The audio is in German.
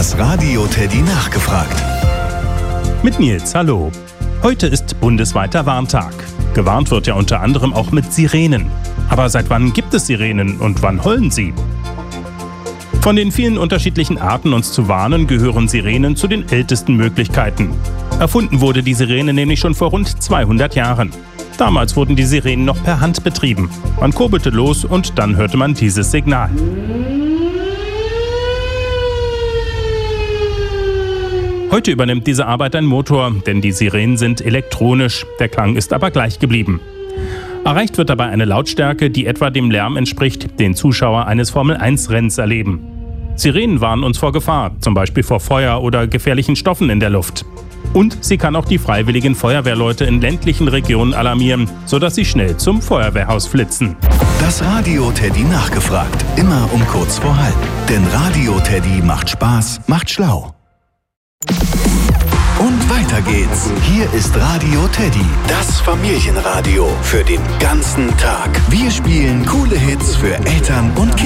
Das Radio Teddy nachgefragt. Mit Nils, hallo. Heute ist bundesweiter Warntag. Gewarnt wird ja unter anderem auch mit Sirenen. Aber seit wann gibt es Sirenen und wann heulen sie? Von den vielen unterschiedlichen Arten, uns zu warnen, gehören Sirenen zu den ältesten Möglichkeiten. Erfunden wurde die Sirene nämlich schon vor rund 200 Jahren. Damals wurden die Sirenen noch per Hand betrieben. Man kurbelte los und dann hörte man dieses Signal. Heute übernimmt diese Arbeit ein Motor, denn die Sirenen sind elektronisch, der Klang ist aber gleich geblieben. Erreicht wird dabei eine Lautstärke, die etwa dem Lärm entspricht, den Zuschauer eines Formel-1-Rennens erleben. Sirenen warnen uns vor Gefahr, zum Beispiel vor Feuer oder gefährlichen Stoffen in der Luft. Und sie kann auch die freiwilligen Feuerwehrleute in ländlichen Regionen alarmieren, sodass sie schnell zum Feuerwehrhaus flitzen. Das Radio Teddy nachgefragt. Immer um kurz vor halb. Denn Radio Teddy macht Spaß, macht schlau. Und weiter geht's. Hier ist Radio Teddy, das Familienradio für den ganzen Tag. Wir spielen coole Hits für Eltern und Kinder.